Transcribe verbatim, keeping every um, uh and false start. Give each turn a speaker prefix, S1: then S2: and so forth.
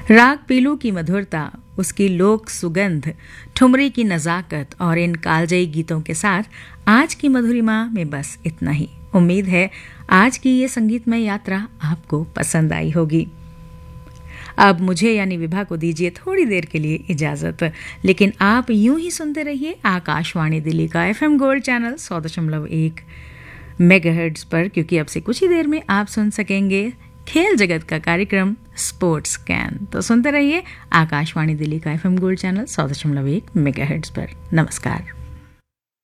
S1: राग पीलू की मधुरता, उसकी लोक सुगंध, ठुमरी की नज़ाकत और इन कालजयी गीतों के साथ आज की मधुरिमा में बस इतना ही। उम्मीद है आज की ये संगीतमय यात्रा आपको पसंद आई होगी। अब मुझे यानी विभा को दीजिए थोड़ी देर के लिए इजाज़त, लेकिन आप यूं ही सुनते रहिए आकाशवाणी दिल्ली का एफएम गोल्ड चैनल सौ दशमलव एक मेगाहर्ट्ज़ पर, क्योंकि अब से कुछ ही देर में आप सुन सकेंगे खेल जगत का कार्यक्रम स्पोर्ट्स कैन। तो सुनते रहिए आकाशवाणी दिल्ली का एफएम गोल्ड चैनल सौ दशमलव एक मेगाहर्ट्ज़ पर। नमस्कार।